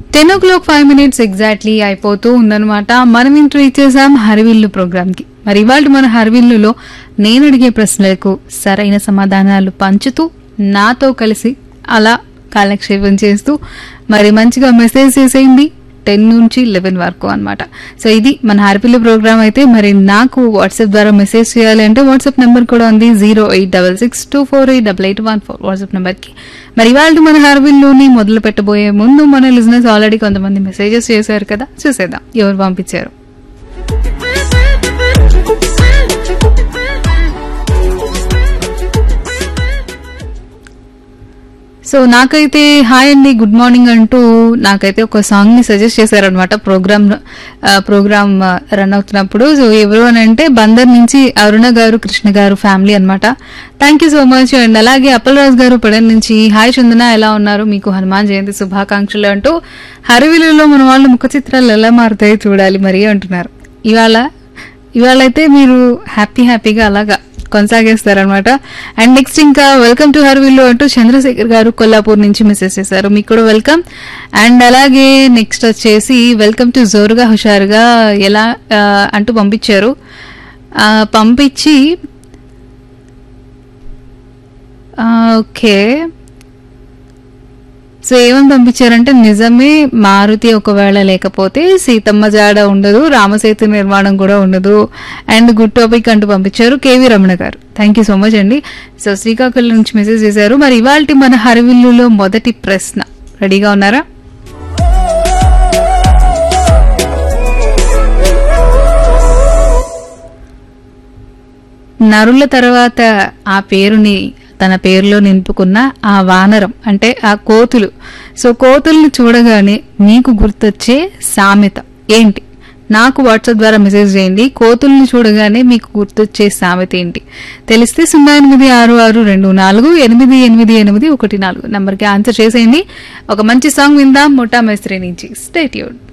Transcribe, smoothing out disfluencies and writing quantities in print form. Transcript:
10:05 exactly అయిపోతూ ఉందన్నమాట. మనం ఇంటూ ఇచ్చేసాం హరివిల్లు ప్రోగ్రామ్ కి. మరి ఇవాళ మన హరివిల్లులో నేను అడిగే ప్రశ్నలకు సరైన సమాధానాలు పంచుతూ నాతో కలిసి అలా కాలక్షేపం చేస్తూ మరి మంచిగా మెసేజ్ చేసేయండి 10 నుంచి 11 వరకు అన్నమాట. సో ఇది మన హరివిల్లు ప్రోగ్రామ్. అయితే మరి నాకు వాట్సాప్ ద్వారా మెసేజ్ చేయాలి అంటే వాట్సాప్ నెంబర్ కూడా ఉంది 08662488814 వాట్సాప్ నెంబర్ కి. మరి ఇవాళ మన హరివిల్లుని మొదలు పెట్టబోయే ముందు మన లిజనర్స్ ఆల్రెడీ కొంతమంది మెసేజెస్ చేశారు కదా, చూసేద్దాం ఎవరు పంపించారు. సో నాకైతే హాయ్ అండి, గుడ్ మార్నింగ్ అంటూ నాకైతే ఒక సాంగ్ ని సజెస్ట్ చేశారనమాట ప్రోగ్రామ్ రన్ అవుతున్నప్పుడు. సో ఎవరు అని అంటే బందర్ నుంచి అరుణ గారు, కృష్ణ గారు ఫ్యామిలీ అనమాట. Thank you so much. And అలాగే అప్పలరాజు గారు పెడన్ నుంచి హాయ్ చందన, ఎలా ఉన్నారు, మీకు హనుమాన్ జయంతి శుభాకాంక్షలు అంటూ హరివిలులో మన వాళ్ళ ముఖ చిత్రాలు ఎలా మారుతాయి చూడాలి మరి అంటున్నారు. ఇవాళైతే మీరు హ్యాపీగా అలాగా కొనసాగేస్తారనమాట. అండ్ నెక్స్ట్ ఇంకా వెల్కమ్ టు హర్విల్లు అంటూ చంద్రశేఖర్ గారు కొల్లాపూర్ నుంచి మెసేజ్ చేశారు, మీకు కూడా వెల్కమ్. అండ్ అలాగే నెక్స్ట్ వచ్చేసి వెల్కమ్ టు జోరుగా హుషారుగా ఎలా అంటూ పంపించారు. పంపించి ఓకే సో ఏమని పంపించారంటే నిజమే, మారుతి ఒకవేళ లేకపోతే సీతమ్మ జాడ ఉండదు, రామసేతు నిర్మాణం కూడా ఉండదు. అండ్ గుడ్ టాపిక్ అంటూ పంపించారు కేవీ రమణ గారు. థ్యాంక్ యూ సో మచ్ అండి. సో శ్రీకాకుళం నుంచి మెసేజ్ చేశారు. మరి ఇవాళ మన హరివిల్లులో మొదటి ప్రశ్న రెడీగా ఉన్నారా? నరుల తర్వాత ఆ పేరుని తన పేరులో నింపుకున్న ఆ వానరం అంటే ఆ కోతులు. సో కోతుల్ని చూడగానే మీకు గుర్తొచ్చే సామెత ఏంటి? నాకు వాట్సాప్ ద్వారా మెసేజ్ చేయండి. కోతుల్ని చూడగానే మీకు గుర్తొచ్చే సామెత ఏంటి తెలిస్తే 08662488814 నంబర్కి ఆన్సర్ చేసేయండి. ఒక మంచి సాంగ్ విందాం ముఠా మేస్త్రి నుంచి. Stay tuned.